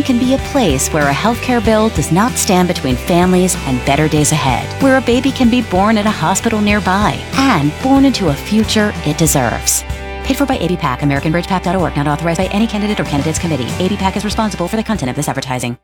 can be a place where a healthcare bill does not stand between families and better days ahead, where a baby can be born at a hospital nearby and born into a future it deserves. Paid for by ABPAC, AmericanBridgePAC.org, not authorized by any candidate or candidates committee. ABPAC is responsible for the content of this advertising.